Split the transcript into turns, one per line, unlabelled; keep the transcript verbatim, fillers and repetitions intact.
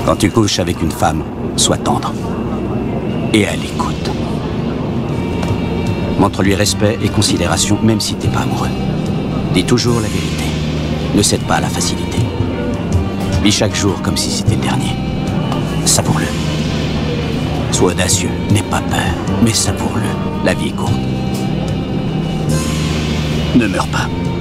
Quand tu couches avec une femme, sois tendre. Et à l'écoute. Montre-lui respect et considération, même si t'es pas amoureux. Dis toujours la vérité. Ne cède pas à la facilité. Vis chaque jour comme si c'était le dernier. Savoure-le. Sois audacieux, n'aie pas peur, mais savoure-le. La vie est courte. Ne meurs pas.